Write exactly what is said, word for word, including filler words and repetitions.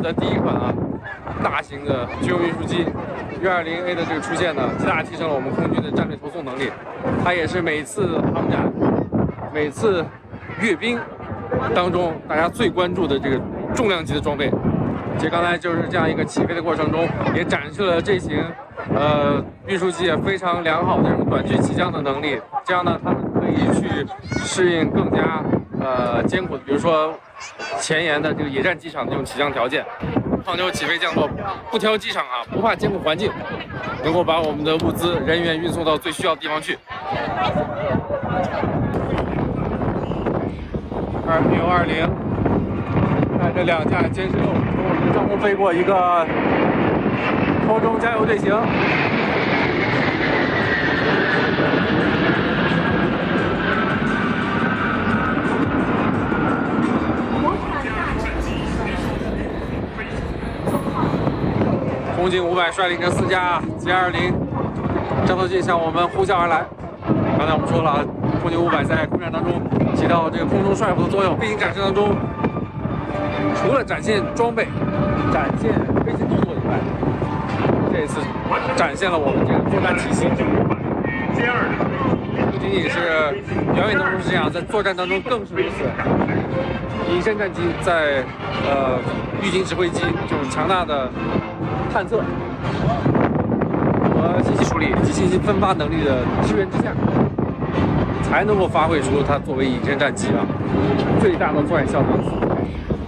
的第一款啊大型的军用运输机 U 二零 A 的这个出现呢，极大提升了我们空军的战略投送能力。它也是每次航展、每次阅兵当中大家最关注的这个重量级的装备。其实刚才就是这样一个起飞的过程中，也展示了这型呃运输机非常良好的这种短距起降的能力。这样呢，它们可以去适应更加呃艰苦的，比如说前沿的这个野战机场的这种起降条件。胖妞起飞降落，不挑机场啊，不怕艰苦环境，能够把我们的物资人员运送到最需要的地方去。二 U 二零，看这两架歼十六从我们的上空飞过，一个空中加油队形。空警五百率领着四架歼二零战斗机向我们呼啸而来。刚才我们说了，空警五百在空战当中起到这个空中帅府的作用。飞行展示当中，除了展现装备、展现飞行动作以外，这一次展现了我们这个作战体系。歼二零不仅仅是表演当中是这样，在作战当中更是如此。隐身战机在呃预警指挥机这种强大的探测和信息处理以及信息分发能力的支援之下，才能够发挥出它作为隐身战机啊最大的作战效能。